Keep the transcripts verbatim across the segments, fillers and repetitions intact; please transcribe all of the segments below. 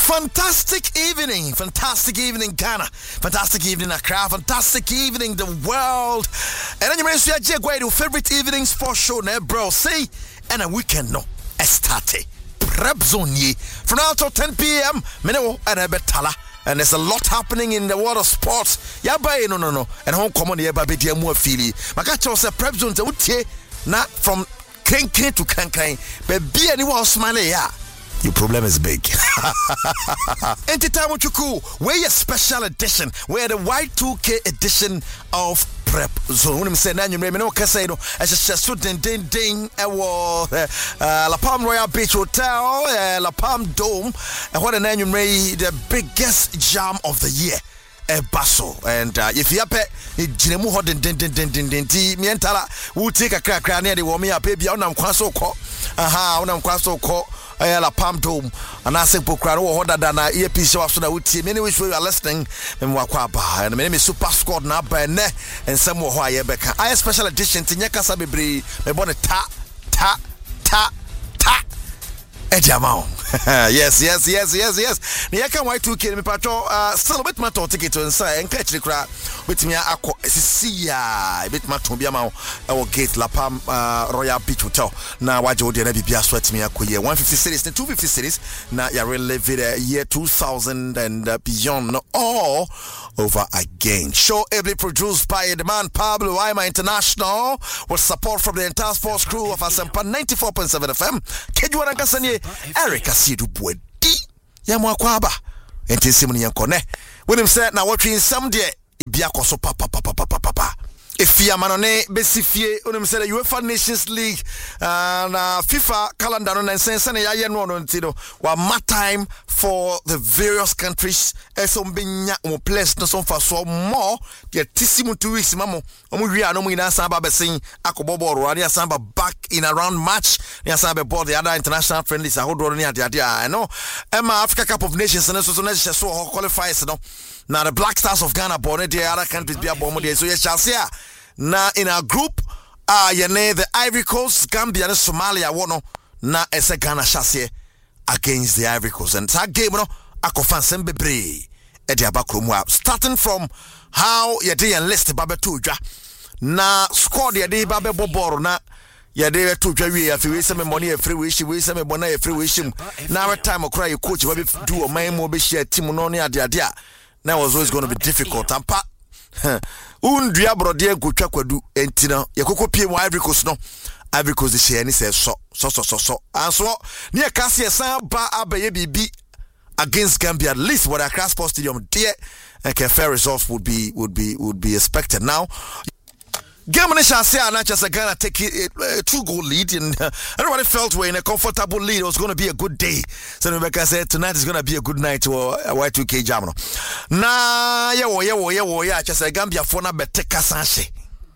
Fantastic evening, fantastic evening Ghana, fantastic evening Accra, fantastic evening the world. And then you may say, your favorite evening sports show, ne bro, say, and a weekend no, estarte, prep zone ye, from now till ten p.m, Menewo and a betala. And there's a lot happening in the world of sports. Ya buy no no no, and home common here baby dear more feely. Makacho say prep zone to utie, na from Kenken to Kankai, but be anyone smiling ya. Your problem is big. Entertainment Chuku, we're a special edition. We're the Y two K edition of Prep Zone. When I'm saying that, you may know Casino as a Shasu Ding Ding Ding, La Palm Royal Beach Hotel, La Palm Dome, and what an annual may the biggest jam of the year. A basso, and uh, if you have a Jinemu hot and din din din din din tea, me and Tala will take a crack near the woman, baby. On them Quaso call, aha, on them Quaso call, La Palm Dome, and I say, Pocrano, harder than a earpiece show after the wood team. Many which we are listening, and Wakwaba, and my name is Super Squad now by ne, and some more Hawaii Becca. I have special edition to Nyakasabi, my bonnet ta, ta, ta, ta. Ejamao. Yes, yes, yes, yes, yes. Niyaka Y two K me patro uh still a bit matter ticket to inside and catch the crowd with me akọ sisi ya bit matter bia ma our gate La Palm uh, Royal Beach Hotel na waje odi na bibia sweat me akoye one fifty cities and two hundred fifty cities na ya relive it year two thousand and uh, beyond no, all over again. Show ably produced by the man Pablo Aima International with support from the entire sports crew of Asempa ninety-four point seven F M. Kejuana Kasanye Eric Asidu Bwedi Yamwa Kwaba Enti Simoni Yankone when him said now watching some day Biakoso papa papa papa papa Ifia manone besifie unim said UEFA Nations League and uh, FIFA calendar and sense and ya no no ntino wa mat time for the various countries esom benya mo place no so fa so more the tisimu two weeks mamo omo wi ano mo ina san ba besin akobobo ro ade san ba back in around March ya san be board the other international friendlies ahodo ni ade ade I know Emma Africa Cup of Nations and so so na so qualifies no. Now the Black Stars of Ghana born the other countries be born there. So you shall see. Now in our group, ah, uh, yene the Ivory Coast, Gambia, and Somalia. Wono na ese Ghana shall see against the Ivory Coast. And that game, no, akofan sembe bre. Edi abakromwa. Starting from how yede enlist babe tuja. Na squad yede babe boboro na. Yede tuja we afi we some money a free wish we some money a free wish. Now every time I cry your coach babe do a man mo be share team no ne ade ade a. That was always going to be difficult. And pa, undria brode gutwa kwadu entina yakoko pie mo Ivory Coast no. Ivory Coast share any say so so so so so. And so near Cassia San ba abaye bibi against Gambia at least what Accra Sports Stadium there and fair results would be would be would be expected now. Germany shall say and just Ghana take a uh, two goal lead and uh, everybody felt we're in a comfortable lead. It was going to be a good day. So Rebecca said tonight is going to be a good night to uh, Y two K jam. Na yeah wo yeah wo yeah wo yeah just Gambia for na bete kasanche.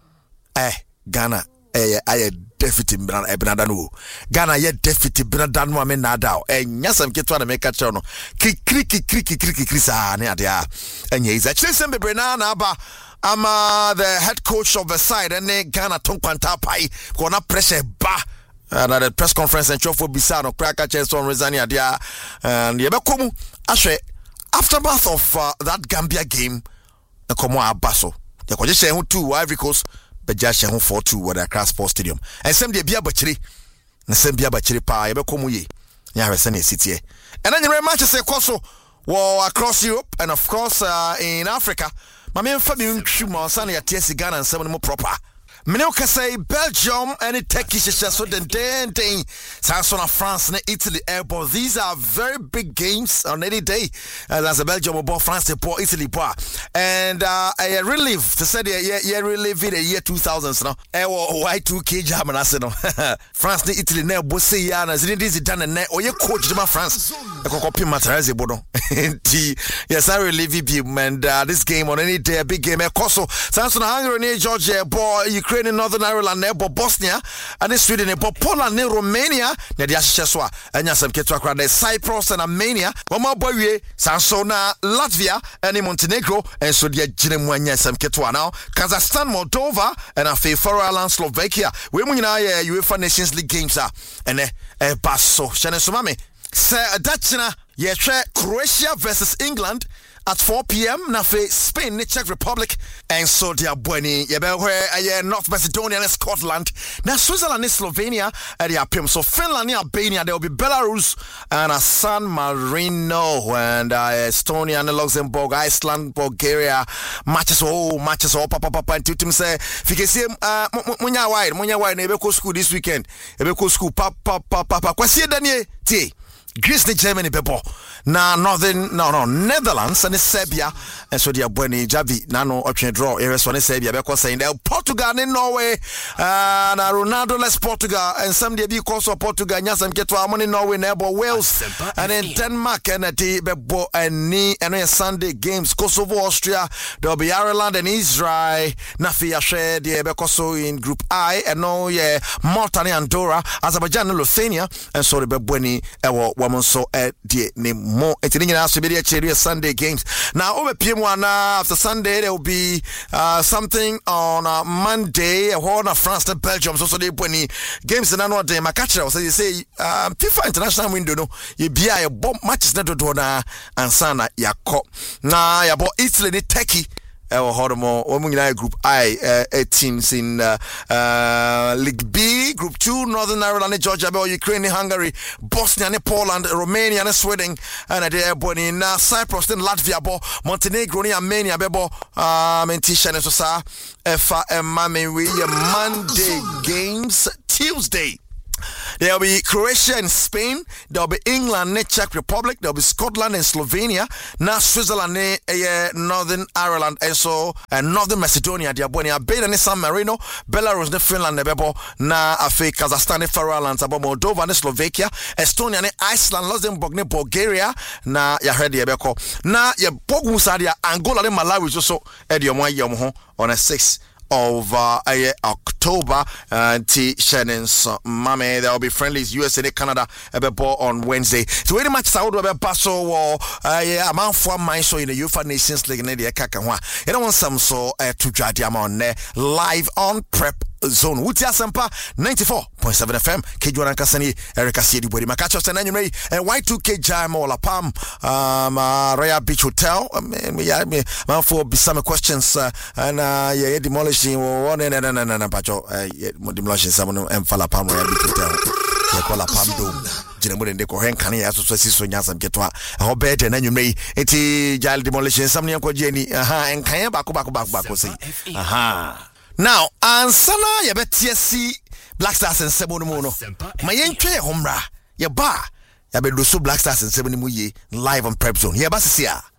Eh Ghana eh I defeat Benada no. Ghana ye defeat Benada no me nada. Eh nyasam ketwa na make catch no. Kri kri kri kri kri kri kri sa na dia. Enye is actually sembe Benana na ba I'm uh, the head coach of the side and they Ghana Tonkwanta Pai gonna pressure ba and at the press conference and Chofo Bisano Kraka Chess on Rezania dia and Yebekomu Ashe aftermath of uh, that Gambia game the Komo Abaso the Kojeshe who two Ivory Coast Bejash who four two at the Accra Sports Stadium and some de Bia Bachiri and some Bia Bachiri Pa Yebekomu ye Yaresene City and then the match say Koso war across Europe and of course uh, in Africa. My main family Shuma Sani at T S Ghana and seven more proper. Minelka say Belgium and Turkish so then then then Sansona France and Italy airport. These are very big games on any day. Uh, as a Belgium or France they pour Italy bar. And uh I relive to say yeah yeah relive in the year two thousands now. Y two K jam and I said no France and Italy now both say yeah and this done and or you coach them France. I can copy Materazzi Bodo. Yes, I relive him and uh, this game on any day a big game. Koso Sansona Hungary Georgia boy Ukraine in Northern Ireland, nebo Bosnia, and in Sweden, nebo Poland, and Romania, ne dia Sheswa, and Yasam Ketwakra, Cyprus and Armenia, Mama Boye, Sansona, Latvia, and in Montenegro, and so dia Jinemwanya Sam Ketwa now, Kazakhstan, Moldova, and a Faroe Islands, Slovakia. We win our UEFA Nations League games, and eh, Basso, Shane Sumame. Sir Dachina, yeah, Croatia versus England at four p.m. Nafe Spain, the Czech Republic, and so dia Bueni, yeah, where uh, North Macedonia and Scotland. Now Switzerland and Slovenia at the Apim. So Finland and Albania, there will be Belarus and uh, San Marino and uh, Estonia and Luxembourg, Iceland, Bulgaria. Matches oh matches oh papa papa and tutum say Fikesi uh munya wide, munya wide, Ebeko school this weekend. Ebeko school papa papa papa. Kwasi Daniel T. Greece, Germany, people. Na Northern, no, no, Netherlands and Serbia, and so dear Bueni Javi, Nano option draw, areas one Serbia, because saying there Portugal in Norway, and uh, Ronaldo less Portugal, and some day be also Portugal, and some get to our money Norway, neighbor Wales, and in Denmark, and a day, Bebo, and knee, and a Sunday games, Kosovo, Austria, there'll be Ireland and Israel, Nafia share, the Bekoso in Group I, and no, yeah, Malta and Andorra, Azerbaijan and Lithuania, and so the Bueni, our woman so at the name. More it's Sunday games. Now over P M one uh, after Sunday there will be uh, something on uh, Monday. Horn of France and Belgium. So so they when games in another day. My catcher so you say uh, FIFA international window no you be a bomb matches na do na and sana yakọ. Na yabo Italy ni Turkey. Our Hormo, Omungai Group I, uh, eight teams in uh, uh, League B, Group two, Northern Ireland, Georgia, Ukraine, Hungary, Bosnia, Poland, Romania, Sweden, and a day in uh, Cyprus, then Latvia, Montenegro, Armenia, Bebo, um, and Tisha, and Sosa, F M, Mame, Monday games, Tuesday. There will be Croatia and Spain. There will be England and Czech Republic. There will be Scotland and Slovenia. Now Switzerland and uh, Northern Ireland. And so uh, Northern Macedonia. There will be Albania and San Marino. Belarus and Finland. Now Afe Kazakhstan and Faroe Islands. Moldova and Slovakia. Estonia and Iceland. Luxembourg and Bulgaria. Now you heard the Ebeko. Now you Bogu Sadia Angola and Malawi. Also at your one on a sixth of uh, uh, October. Uh, T. Shannon's uh, Mame. There will be friendlies U S A and Canada on Wednesday. So very much Saudi Arabia Paso or a man for my so in the UEFA Nations League in the Kakanwa. You don't want some so to Jadiam on live on Prep Zone. Wutia Sampa ninety-four point seven F M. Kejuan Kasani, Erica City, Body Makacho, and and Y two K Jam or La Palm, um, uh, Royal Beach Hotel. I mean, we have me for some questions uh, and uh, yeah, demolishing one and and and and Pacho, demolishing someone and Fala Palm Royal Beach Hotel. They call a Palm Dome. Jinemude ndeko henkani ya so si so nyasa mketwa ho bed na nwumre enti jal demolition some nyanko jeni aha enkan ba ko ba ko ba ko sei aha. Now, ansana ya betiasi Black Stars and Sebo no no. Ma yentwe homra. Ya ba ya be do so Black Stars and Sebo ni mu ye live on Prep Zone. Ya ba sisia.